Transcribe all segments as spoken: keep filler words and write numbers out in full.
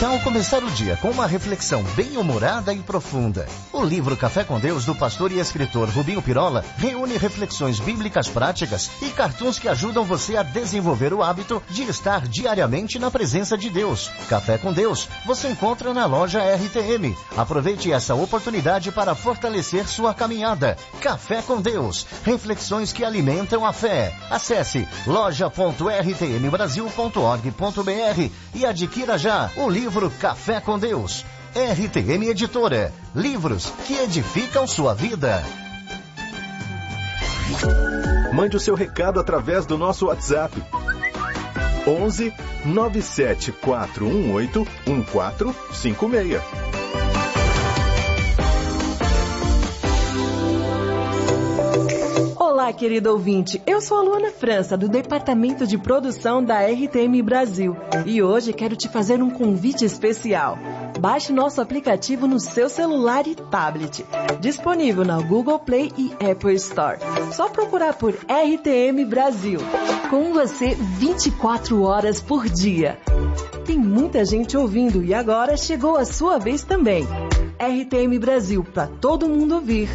tal começar o dia com uma reflexão bem-humorada e profunda? O livro Café com Deus, do pastor e escritor Rubinho Pirola, reúne reflexões bíblicas práticas e cartoons que ajudam você a desenvolver o hábito de estar diariamente na presença de Deus. Café com Deus você encontra na loja R T M. Aproveite essa oportunidade para fortalecer sua caminhada. Café com Deus, reflexões que alimentam a fé. Acesse loja ponto r t m brasil ponto org ponto b r e adquira já o livro Café com Deus. R T M Editora. Livros que edificam sua vida. Mande o seu recado através do nosso WhatsApp. onze nove sete quatro um oito um quatro cinco seis. Olá, querido ouvinte. Eu sou a Luana França, do Departamento de Produção da R T M Brasil. E hoje quero te fazer um convite especial. Baixe nosso aplicativo no seu celular e tablet. Disponível na Google Play e Apple Store. Só procurar por R T M Brasil. Com você vinte e quatro horas por dia. Tem muita gente ouvindo e agora chegou a sua vez também. R T M Brasil, para todo mundo ouvir.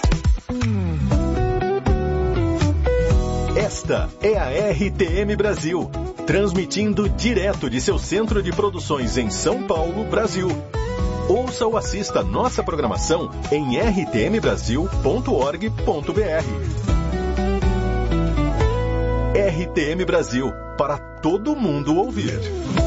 Esta é a R T M Brasil, transmitindo direto de seu centro de produções em São Paulo, Brasil. Ouça ou assista nossa programação em r t m brasil ponto org ponto b r. R T M Brasil, para todo mundo ouvir.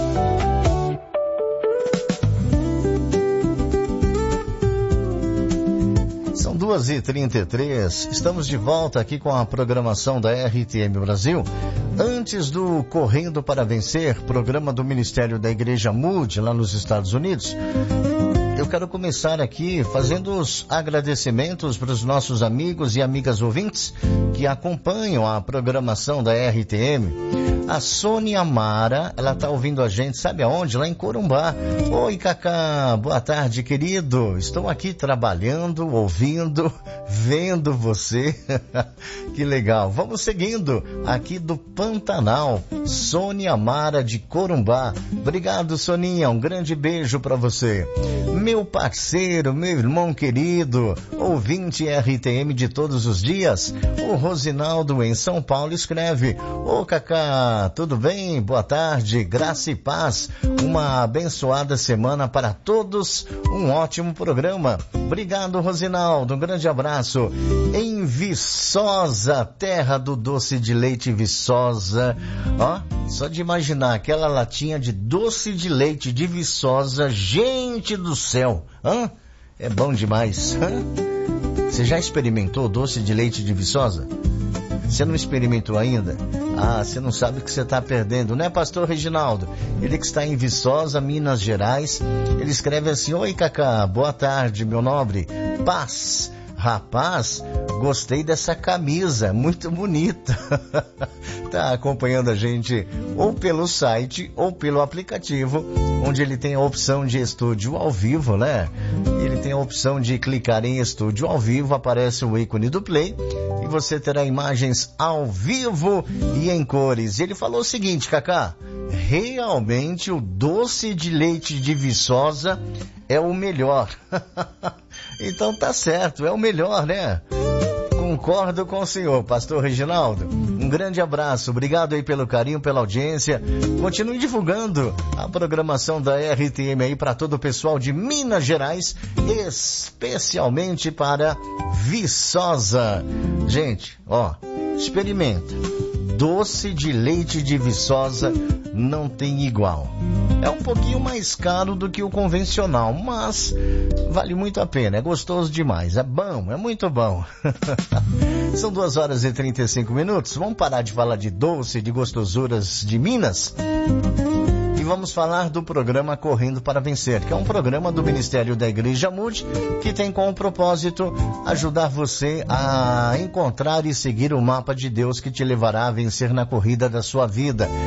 São duas e trinta e três, estamos de volta aqui com a programação da R T M Brasil. Antes do Correndo para Vencer, programa do Ministério da Igreja Moody, lá nos Estados Unidos, eu quero começar aqui fazendo os agradecimentos para os nossos amigos e amigas ouvintes que acompanham a programação da R T M. A Sônia Mara, ela está ouvindo a gente, sabe aonde? Lá em Corumbá. Oi, Cacá, boa tarde, querido. Estou aqui trabalhando, ouvindo, vendo você. Que legal. Vamos seguindo aqui do Pantanal. Sônia Mara de Corumbá. Obrigado, Soninha. Um grande beijo para você. Meu parceiro, meu irmão querido, ouvinte R T M de todos os dias, o Rosinaldo em São Paulo escreve: Ô Cacá, tudo bem? Boa tarde, graça e paz, uma abençoada semana para todos, um ótimo programa. Obrigado, Rosinaldo, um grande abraço. Em Viçosa, terra do doce de leite Viçosa, ó, só de imaginar aquela latinha de doce de leite de Viçosa, gente do céu, hã? É bom demais, hã? Você já experimentou doce de leite de Viçosa? Você não experimentou ainda? Ah, você não sabe o que você está perdendo, né, pastor Reginaldo? Ele que está em Viçosa, Minas Gerais, ele escreve assim: Oi, Cacá, boa tarde, meu nobre, paz. Rapaz, gostei dessa camisa, muito bonita. Tá acompanhando a gente ou pelo site ou pelo aplicativo, onde ele tem a opção de estúdio ao vivo, né? Ele tem a opção de clicar em estúdio ao vivo, aparece o ícone do play e você terá imagens ao vivo e em cores. Ele falou o seguinte, Cacá: realmente o doce de leite de Viçosa é o melhor. Então tá certo, é o melhor, né? Concordo com o senhor, pastor Reginaldo. Um grande abraço, obrigado aí pelo carinho, pela audiência. Continue divulgando a programação da R T M aí para todo o pessoal de Minas Gerais, especialmente para Viçosa. Gente, ó, experimenta. Doce de leite de Viçosa não tem igual. É um pouquinho mais caro do que o convencional, mas vale muito a pena, é gostoso demais, é bom, é muito bom. São duas horas e trinta e cinco minutos, vamos parar de falar de doce, de gostosuras de Minas e vamos falar do programa Correndo para Vencer, que é um programa do Ministério da Igreja Moody, que tem como propósito ajudar você a encontrar e seguir o mapa de Deus que te levará a vencer na corrida da sua vida.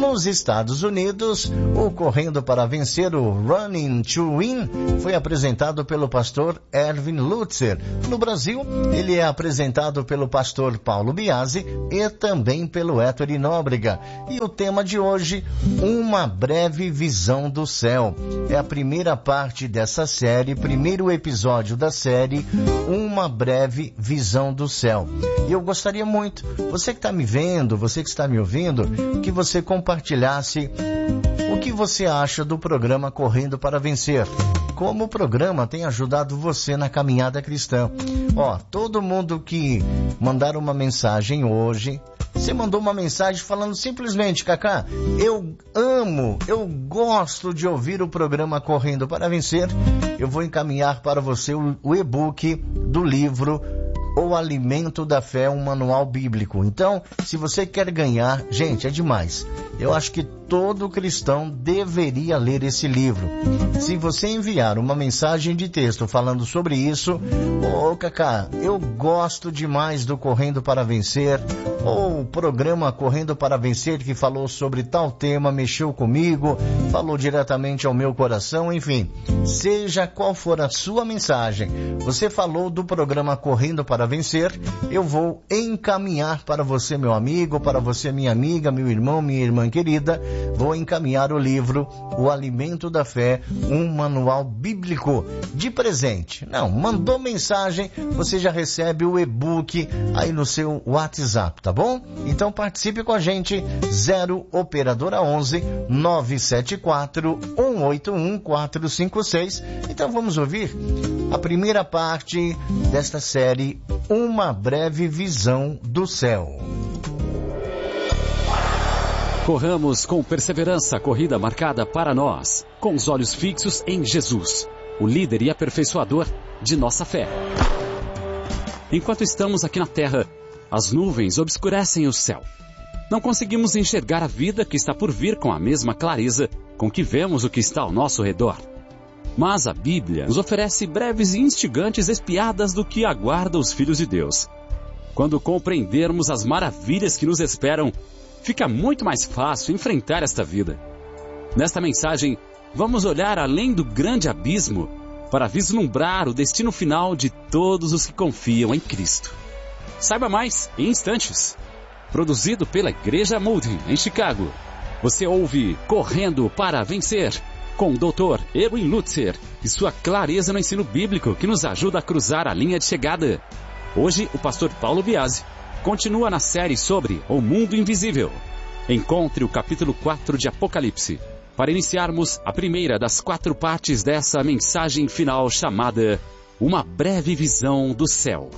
Nos Estados Unidos, o Correndo para Vencer, o Running to Win, foi apresentado pelo pastor Erwin Lutzer. No Brasil, ele é apresentado pelo pastor Paulo Biasi e também pelo Héctor Nóbrega. E o tema de hoje, uma breve visão do céu. É a primeira parte dessa série, primeiro episódio da série, uma breve visão do céu. E eu gostaria muito, você que está me vendo, você que está me ouvindo, que você compartilhasse o que você acha do programa Correndo para Vencer. Como o programa tem ajudado você na caminhada cristã. Ó, todo mundo que mandar uma mensagem hoje, você mandou uma mensagem falando simplesmente, Cacá, eu amo, eu gosto de ouvir o programa Correndo para Vencer. Eu vou encaminhar para você o, o e-book do livro O Alimento da Fé, um manual bíblico. Então, se você quer ganhar, gente, é demais. Eu acho que todo cristão deveria ler esse livro. Se você enviar uma mensagem de texto falando sobre isso, ô Cacá, eu gosto demais do Correndo para Vencer, ou o programa Correndo para Vencer que falou sobre tal tema, mexeu comigo, falou diretamente ao meu coração, enfim, seja qual for a sua mensagem, você falou do programa Correndo para Vencer, eu vou encaminhar para você, meu amigo, para você, minha amiga, meu irmão, minha irmã querida, vou encaminhar o livro O Alimento da Fé, um manual bíblico de presente. Não, mandou mensagem, você já recebe o e-book aí no seu WhatsApp, tá bom? Então participe com a gente, zero operadora onze, nove sete quatro, um oito um, quatro cinco seis. Então vamos ouvir a primeira parte desta série, Uma Breve Visão do Céu. Corramos com perseverança a corrida marcada para nós, com os olhos fixos em Jesus, o líder e aperfeiçoador de nossa fé. Enquanto estamos aqui na terra, as nuvens obscurecem o céu. Não conseguimos enxergar a vida que está por vir com a mesma clareza com que vemos o que está ao nosso redor. Mas a Bíblia nos oferece breves e instigantes espiadas do que aguarda os filhos de Deus. Quando compreendermos as maravilhas que nos esperam, fica muito mais fácil enfrentar esta vida. Nesta mensagem, vamos olhar além do grande abismo para vislumbrar o destino final de todos os que confiam em Cristo. Saiba mais em instantes. Produzido pela Igreja Moody, em Chicago. Você ouve Correndo para Vencer, com o doutor Erwin Lutzer e sua clareza no ensino bíblico que nos ajuda a cruzar a linha de chegada. Hoje, o pastor Paulo Biasi continua na série sobre o mundo invisível. Encontre o capítulo quatro de Apocalipse, para iniciarmos a primeira das quatro partes dessa mensagem final chamada Uma Breve Visão do Céu.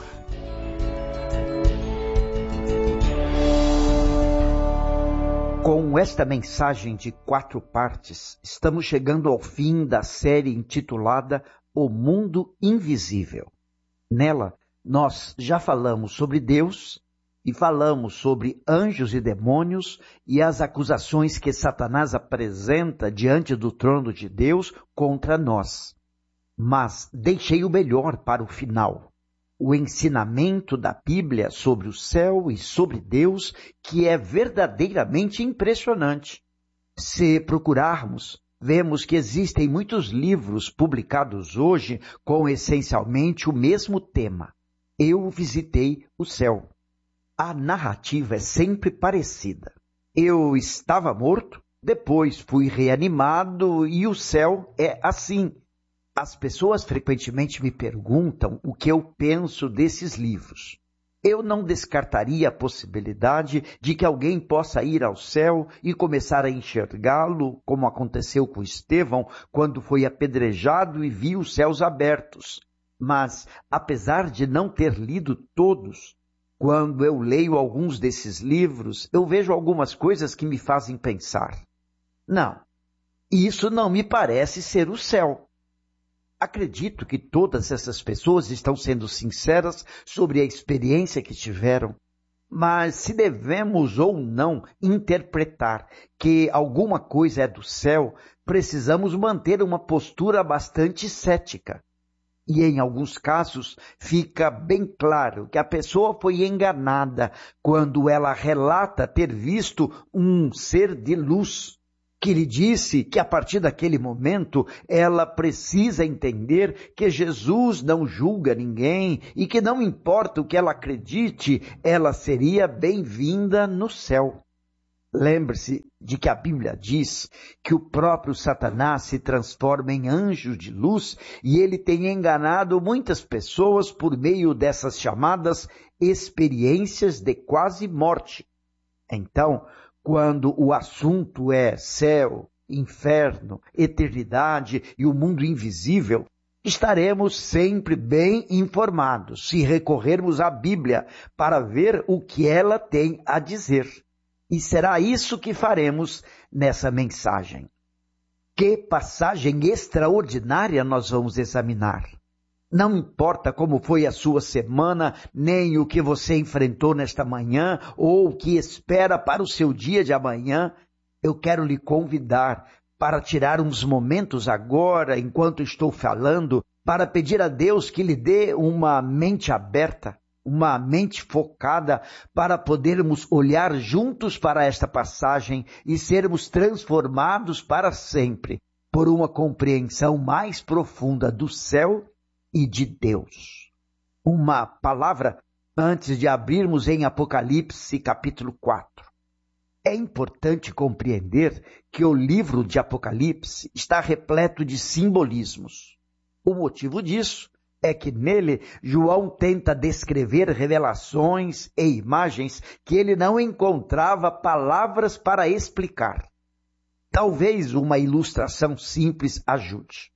Com esta mensagem de quatro partes, estamos chegando ao fim da série intitulada O Mundo Invisível. Nela, nós já falamos sobre Deus e falamos sobre anjos e demônios e as acusações que Satanás apresenta diante do trono de Deus contra nós. Mas deixei o melhor para o final. O ensinamento da Bíblia sobre o céu e sobre Deus, que é verdadeiramente impressionante. Se procurarmos, vemos que existem muitos livros publicados hoje com essencialmente o mesmo tema. Eu visitei o céu. A narrativa é sempre parecida. Eu estava morto, depois fui reanimado e o céu é assim. As pessoas frequentemente me perguntam o que eu penso desses livros. Eu não descartaria a possibilidade de que alguém possa ir ao céu e começar a enxergá-lo, como aconteceu com Estevão, quando foi apedrejado e viu os céus abertos. Mas, apesar de não ter lido todos, quando eu leio alguns desses livros, eu vejo algumas coisas que me fazem pensar. Não, isso não me parece ser o céu. Acredito que todas essas pessoas estão sendo sinceras sobre a experiência que tiveram, mas se devemos ou não interpretar que alguma coisa é do céu, precisamos manter uma postura bastante cética. E em alguns casos fica bem claro que a pessoa foi enganada quando ela relata ter visto um ser de luz, que lhe disse que a partir daquele momento ela precisa entender que Jesus não julga ninguém e que não importa o que ela acredite, ela seria bem-vinda no céu. Lembre-se de que a Bíblia diz que o próprio Satanás se transforma em anjo de luz e ele tem enganado muitas pessoas por meio dessas chamadas experiências de quase morte. Então, quando o assunto é céu, inferno, eternidade e o mundo invisível, estaremos sempre bem informados se recorrermos à Bíblia para ver o que ela tem a dizer. E será isso que faremos nessa mensagem. Que passagem extraordinária nós vamos examinar. Não importa como foi a sua semana, nem o que você enfrentou nesta manhã, ou o que espera para o seu dia de amanhã, eu quero lhe convidar para tirar uns momentos agora, enquanto estou falando, para pedir a Deus que lhe dê uma mente aberta, uma mente focada, para podermos olhar juntos para esta passagem e sermos transformados para sempre por uma compreensão mais profunda do céu e de Deus. Uma palavra antes de abrirmos em Apocalipse capítulo quatro. É importante compreender que o livro de Apocalipse está repleto de simbolismos. O motivo disso é que nele João tenta descrever revelações e imagens que ele não encontrava palavras para explicar. Talvez uma ilustração simples ajude.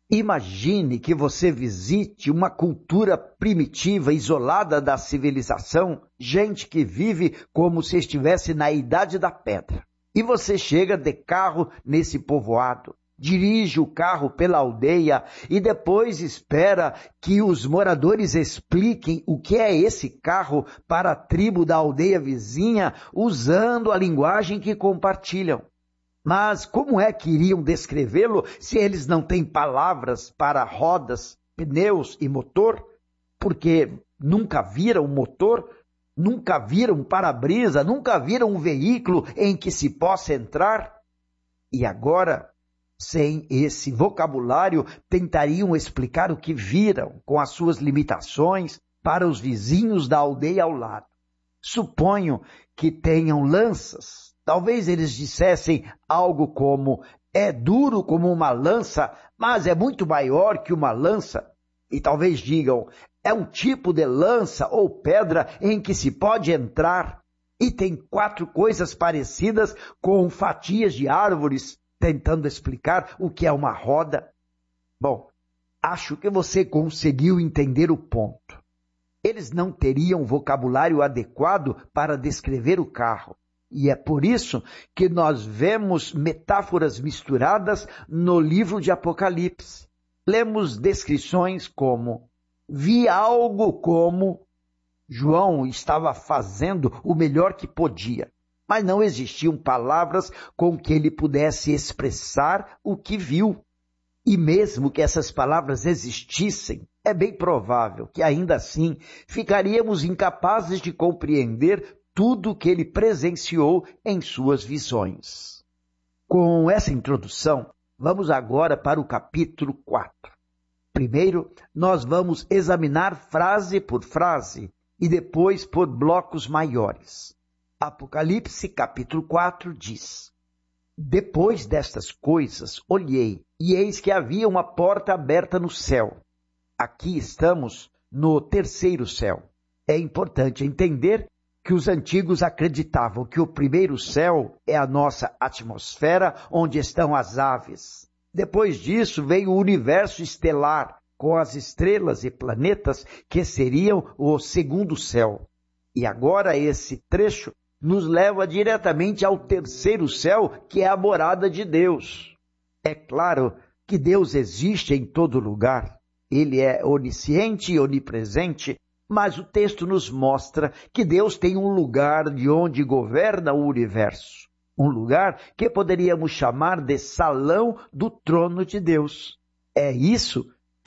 Imagine que você visite uma cultura primitiva, isolada da civilização, gente que vive como se estivesse na Idade da Pedra. E você chega de carro nesse povoado, dirige o carro pela aldeia e depois espera que os moradores expliquem o que é esse carro para a tribo da aldeia vizinha, usando a linguagem que compartilham. Mas como é que iriam descrevê-lo se eles não têm palavras para rodas, pneus e motor? Porque nunca viram um motor, nunca viram um para-brisa, nunca viram um veículo em que se possa entrar? E agora, sem esse vocabulário, tentariam explicar o que viram com as suas limitações para os vizinhos da aldeia ao lado. Suponho que tenham lanças. Talvez eles dissessem algo como, é duro como uma lança, mas é muito maior que uma lança. E talvez digam, é um tipo de lança ou pedra em que se pode entrar. E tem quatro coisas parecidas com fatias de árvores, tentando explicar o que é uma roda. Bom, acho que você conseguiu entender o ponto. Eles não teriam vocabulário adequado para descrever o carro. E é por isso que nós vemos metáforas misturadas no livro de Apocalipse. Lemos descrições como, vi algo como, João estava fazendo o melhor que podia, mas não existiam palavras com que ele pudesse expressar o que viu. E mesmo que essas palavras existissem, é bem provável que ainda assim ficaríamos incapazes de compreender tudo o que ele presenciou em suas visões. Com essa introdução, vamos agora para o capítulo quatro. Primeiro, nós vamos examinar frase por frase e depois por blocos maiores. Apocalipse capítulo quatro diz, depois destas coisas, olhei, e eis que havia uma porta aberta no céu. Aqui estamos no terceiro céu. É importante entender que os antigos acreditavam que o primeiro céu é a nossa atmosfera, onde estão as aves. Depois disso vem o universo estelar, com as estrelas e planetas, que seriam o segundo céu. E agora esse trecho nos leva diretamente ao terceiro céu, que é a morada de Deus. É claro que Deus existe em todo lugar. Ele é onisciente e onipresente, mas o texto nos mostra que Deus tem um lugar de onde governa o universo. Um lugar que poderíamos chamar de salão do trono de Deus. É isso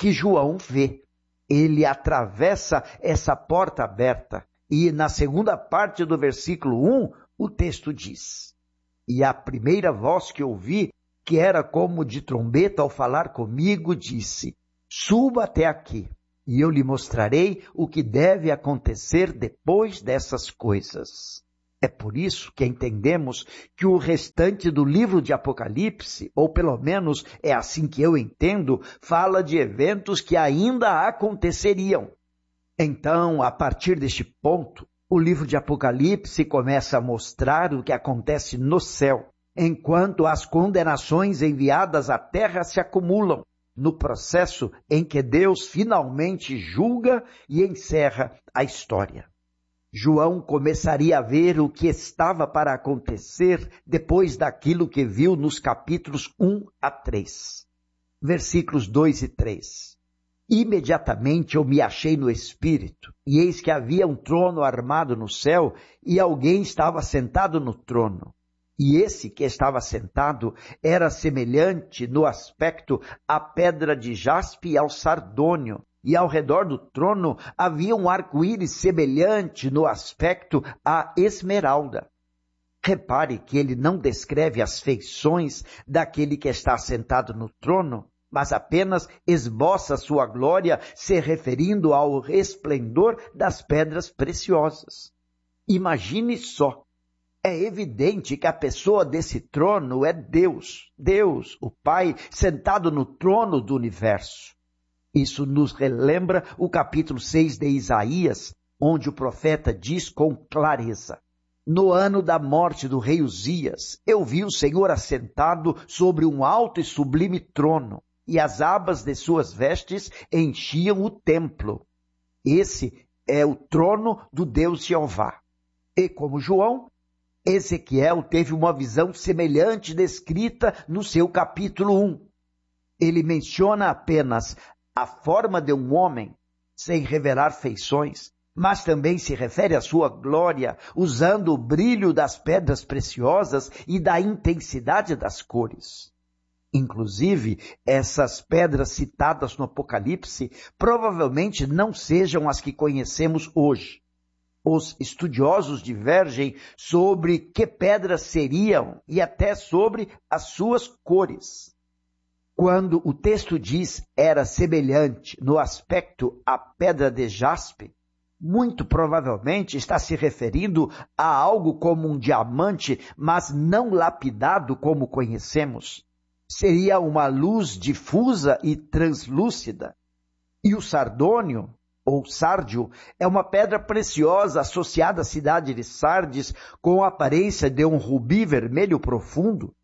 que João vê. Ele atravessa essa porta aberta e na segunda parte do versículo um, o texto diz: e a primeira voz que ouvi, que era como de trombeta ao falar comigo, disse: suba até aqui, e eu lhe mostrarei o que deve acontecer depois dessas coisas. É por isso que entendemos que o restante do livro de Apocalipse, ou pelo menos é assim que eu entendo, fala de eventos que ainda aconteceriam. Então, a partir deste ponto, o livro de Apocalipse começa a mostrar o que acontece no céu, enquanto as condenações enviadas à terra se acumulam, no processo em que Deus finalmente julga e encerra a história. João começaria a ver o que estava para acontecer depois daquilo que viu nos capítulos um a três. Versículos dois e três. Imediatamente eu me achei no Espírito, e eis que havia um trono armado no céu, e alguém estava sentado no trono. E esse que estava sentado era semelhante no aspecto à pedra de jaspe e ao sardônio, e ao redor do trono havia um arco-íris semelhante no aspecto à esmeralda. Repare que ele não descreve as feições daquele que está sentado no trono, mas apenas esboça sua glória se referindo ao resplendor das pedras preciosas. Imagine só. É evidente que a pessoa desse trono é Deus, Deus, o Pai, sentado no trono do universo. Isso nos relembra o capítulo seis de Isaías, onde o profeta diz com clareza: no ano da morte do rei Uzias, eu vi o Senhor assentado sobre um alto e sublime trono, e as abas de suas vestes enchiam o templo. Esse é o trono do Deus Jeová. E como João, Ezequiel teve uma visão semelhante descrita no seu capítulo um. Ele menciona apenas a forma de um homem, sem revelar feições, mas também se refere à sua glória, usando o brilho das pedras preciosas e da intensidade das cores. Inclusive, essas pedras citadas no Apocalipse provavelmente não sejam as que conhecemos hoje. Os estudiosos divergem sobre que pedras seriam e até sobre as suas cores. Quando o texto diz era semelhante no aspecto à pedra de jaspe, muito provavelmente está se referindo a algo como um diamante, mas não lapidado como conhecemos. Seria uma luz difusa e translúcida. E o sardônio, ou sárdio, é uma pedra preciosa associada à cidade de Sardes com a aparência de um rubi vermelho profundo.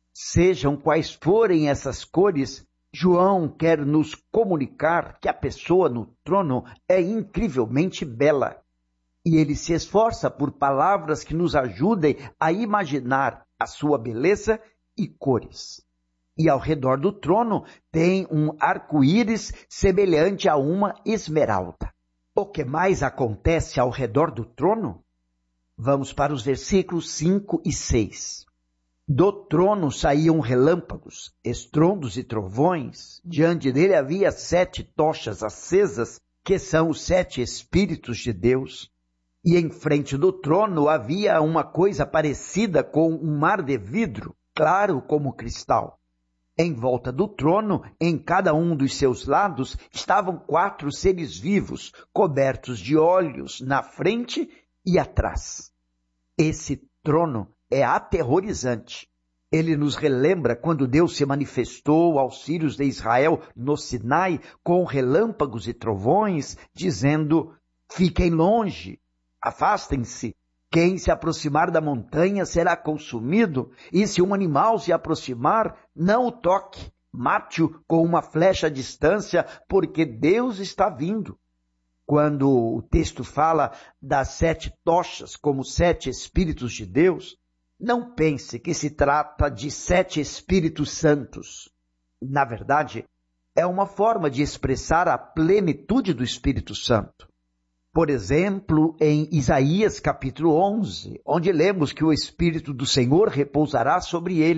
Sejam quais forem essas cores, João quer nos comunicar que a pessoa no trono é incrivelmente bela. E ele se esforça por palavras que nos ajudem a imaginar a sua beleza e cores. E ao redor do trono tem um arco-íris semelhante a uma esmeralda. O que mais acontece ao redor do trono? Vamos para os versículos cinco e seis. Do trono saíam relâmpagos, estrondos e trovões. Diante dele havia sete tochas acesas, que são os sete Espíritos de Deus. E em frente do trono havia uma coisa parecida com um mar de vidro, claro como cristal. Em volta do trono, em cada um dos seus lados, estavam quatro seres vivos, cobertos de olhos na frente e atrás. Esse trono é aterrorizante. Ele nos relembra quando Deus se manifestou aos filhos de Israel no Sinai com relâmpagos e trovões, dizendo: fiquem longe, afastem-se. Quem se aproximar da montanha será consumido, e se um animal se aproximar, não o toque, mate-o com uma flecha à distância, porque Deus está vindo. Quando o texto fala das sete tochas como sete Espíritos de Deus, não pense que se trata de sete Espíritos Santos. Na verdade, é uma forma de expressar a plenitude do Espírito Santo. Por exemplo, em Isaías capítulo onze, onde lemos que o Espírito do Senhor repousará sobre ele.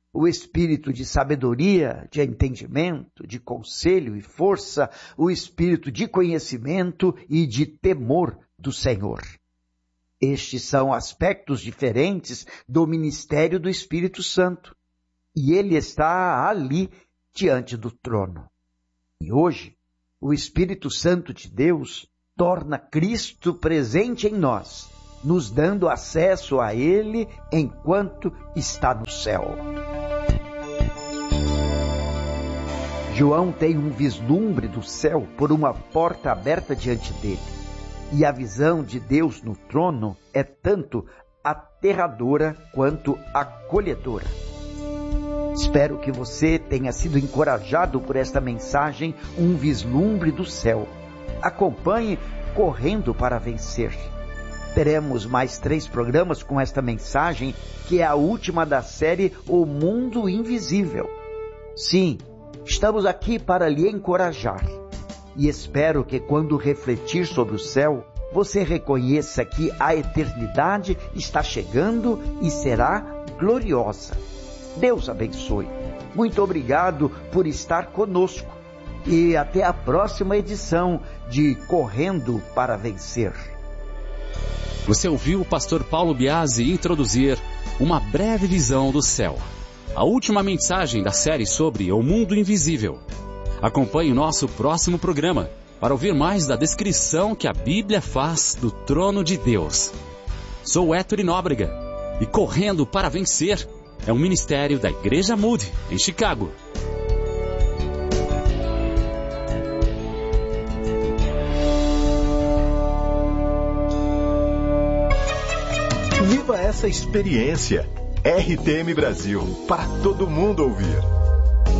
o espírito de sabedoria, de entendimento, de conselho e força, o espírito de conhecimento e de temor do Senhor. Estes são aspectos diferentes do ministério do Espírito Santo. E ele está ali diante do trono. E hoje, o Espírito Santo de Deus torna Cristo presente em nós, nos dando acesso a ele enquanto está no céu. João tem um vislumbre do céu por uma porta aberta diante dele. E a visão de Deus no trono é tanto aterradora quanto acolhedora. Espero que você tenha sido encorajado por esta mensagem, um vislumbre do céu. Acompanhe Correndo para Vencer. Teremos mais três programas com esta mensagem, que é a última da série O Mundo Invisível. Sim, estamos aqui para lhe encorajar. E espero que quando refletir sobre o céu, você reconheça que a eternidade está chegando e será gloriosa. Deus abençoe. Muito obrigado por estar conosco. E até a próxima edição de Correndo para Vencer. Você ouviu o pastor Paulo Biasi introduzir uma breve visão do céu. A última mensagem da série sobre o mundo invisível. Acompanhe o nosso próximo programa para ouvir mais da descrição que a Bíblia faz do trono de Deus. Sou Héctor Nóbrega e Correndo para Vencer é um ministério da Igreja Moody, em Chicago. Viva essa experiência. R T M Brasil, para todo mundo ouvir.